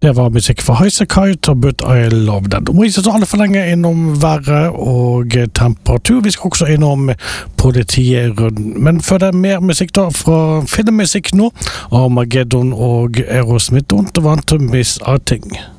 Det var musikk fra Highasakite og But I Love That. Må ikke så alle for lenge innom været og temperatur. Vi skal også innom politiet rundt. Men før det er mer musikk da fra filmmusikk nå, Armageddon og Aerosmith, Don't Want to Miss a Thing.